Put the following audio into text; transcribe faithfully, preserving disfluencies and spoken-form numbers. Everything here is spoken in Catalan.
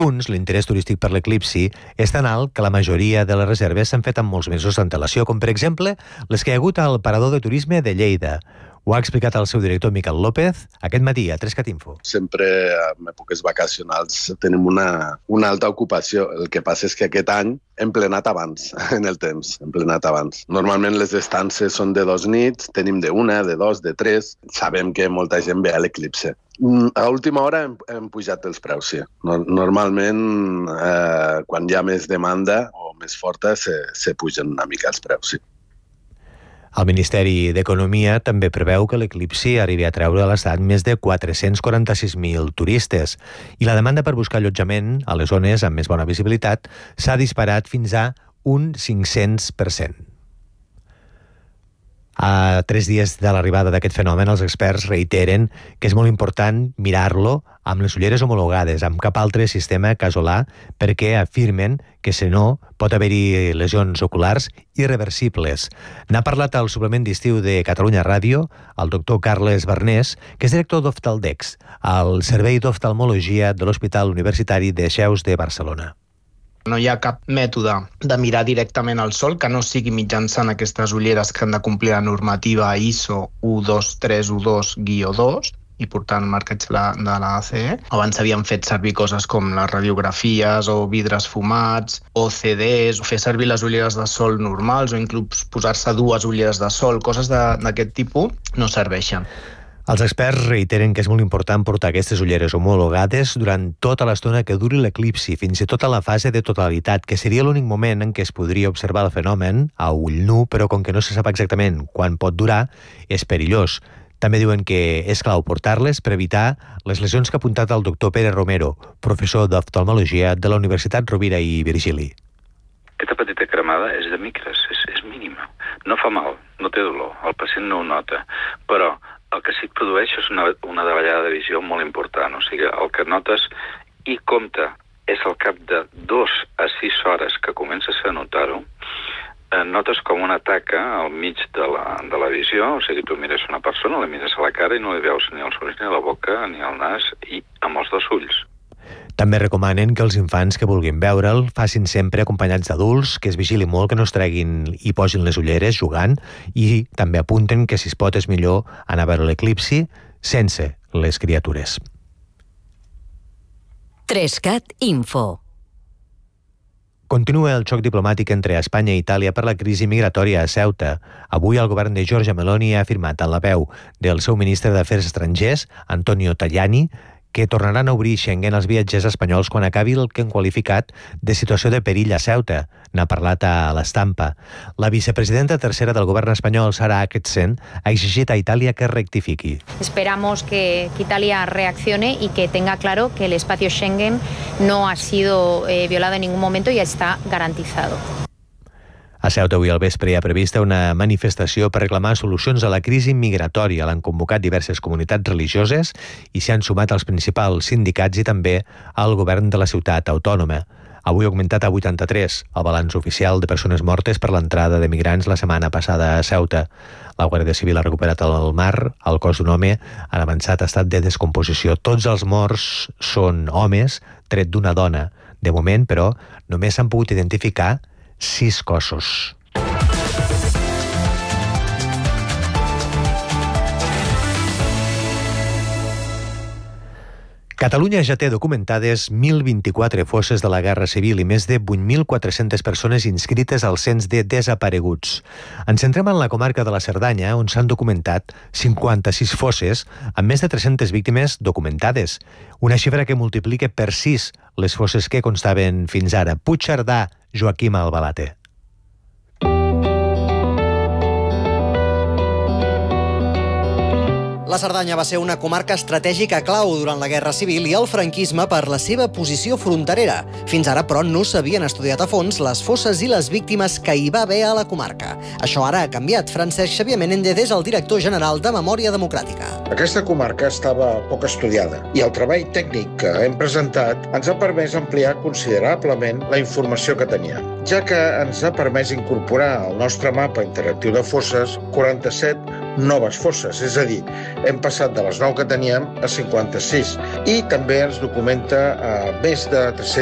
Uns, l'interès turístic per l'eclipsi és tan alt que la majoria de les reserves s'han fet amb molts mesos d'antelació, com per exemple les que hi ha hagut al Parador de Turisme de Lleida. Ho ha explicat el seu director Miquel López aquest matí a tres cat info. Sempre en èpoques vacacionals tenim una, una alta ocupació. El que passa és que aquest any hem plenat abans en el temps, hem plenat abans. Normalment les estances són de dos nits, tenim de una, de dos, de tres. Sabem que molta gent ve a l'eclipse. A última hora hem, hem pujat els preus, sí. Normalment, eh, quan hi ha més demanda o més forta, se, se pugen una mica els preus, sí. El Ministeri d'Economia també preveu que l'eclipsi arribi a treure a l'estat més de quatre-cents quaranta-sis mil turistes i la demanda per buscar allotjament a les zones amb més bona visibilitat s'ha disparat fins a un cinc-cents per cent. A tres dies de l'arribada d'aquest fenomen, els experts reiteren que és molt important mirar-lo amb les ulleres homologades, amb cap altre sistema casolà, perquè afirmen que, si no, pot haver-hi lesions oculars irreversibles. N'ha parlat al suplement d'estiu de Catalunya Ràdio el doctor Carles Barnés, que és director d'Oftaldex, al Servei d'Oftalmologia de l'Hospital Universitari de Xeus de Barcelona. No hi ha cap mètode de mirar directament al sol que no sigui mitjançant aquestes ulleres que han de complir la normativa I S O un dos tres un dos guió dos i portant marcatge de la A C E. Abans s'havien fet servir coses com les radiografies o vidres fumats o C Ds, o fer servir les ulleres de sol normals o inclús posar-se dues ulleres de sol, coses d'aquest tipus no serveixen. Els experts reiteren que és molt important portar aquestes ulleres homologades durant tota l'estona que duri l'eclipsi, fins i tot a la fase de totalitat, que seria l'únic moment en què es podria observar el fenomen a ull nu, però com que no se sap exactament quan pot durar, és perillós. També diuen que és clau portar-les per evitar les lesions que ha apuntat el doctor Pere Romero, professor d'oftalmologia de la Universitat Rovira i Virgili. Aquesta petita cremada és de micres, és, és mínima. No fa mal, no té dolor, el pacient no ho nota, però el que sí que produeix és una, una davallada de visió molt important. O sigui, el que notes i compte és al cap de dos a sis hores que comences a notar-ho, eh, notes com una taca al mig de la, de la visió. O sigui, tu mires una persona, la mires a la cara i no li veus ni els ulls, ni la boca, ni el nas, i amb els dos ulls. També recomanen que els infants que vulguin veure'l facin sempre acompanyats d'adults, que es vigili molt que no es treguin i posin les ulleres jugant, i també apunten que si es pot és millor anar a veure l'eclipsi sense les criatures. tres cat info. Continua el xoc diplomàtic entre Espanya i Itàlia per la crisi migratòria a Ceuta. Avui el govern de Giorgia Meloni ha afirmat en la veu del seu ministre d'Afers Estrangers, Antonio Tajani, que tornaran a obrir Schengen als viatgers espanyols quan acabi el que han qualificat de situació de perill a Ceuta. N'ha parlat a l'Estampa. La vicepresidenta tercera del govern espanyol, Sara Atkinson, ha exigit a Itàlia que rectifiqui. Esperamos que, que Italia reaccione y que tenga claro que el espacio Schengen no ha sido eh, violado en ningún momento y está garantizado. A Ceuta avui al vespre hi ha prevista una manifestació per reclamar solucions a la crisi migratòria. L'han convocat diverses comunitats religioses i s'hi han sumat els principals sindicats i també el govern de la ciutat autònoma. Avui ha augmentat a vuitanta-tres el balanç oficial de persones mortes per l'entrada de migrants la setmana passada a Ceuta. La Guàrdia Civil ha recuperat al mar el cos d'un home en avançat estat de descomposició. Tots els morts són homes, tret d'una dona. De moment, però, només s'han pogut identificar sis cossos. Catalunya ja té documentades mil vint-i-quatre fosses de la Guerra Civil i més de vuit mil quatre-centes persones inscrites al cens de desapareguts. Ens centrem en la comarca de la Cerdanya, on s'han documentat cinquanta-sis fosses amb més de tres-centes víctimes documentades, una xifra que multiplica per sis les fosses que constaven fins ara. Puigcerdà, Joaquim Albalate. La Cerdanya va ser una comarca estratègica clau durant la Guerra Civil i el franquisme per la seva posició fronterera. Fins ara, però, no s'havien estudiat a fons les fosses i les víctimes que hi va haver a la comarca. Això ara ha canviat. Francesc Xavier Menéndez és el director general de Memòria Democràtica. Aquesta comarca estava poc estudiada i el treball tècnic que hem presentat ens ha permès ampliar considerablement la informació que teníem, ja que ens ha permès incorporar al nostre mapa interactiu de fosses quaranta-set noves fosses, és a dir, hem passat de les nou que teníem a cinquanta-sis. I també ens documenta eh, més de tres-cents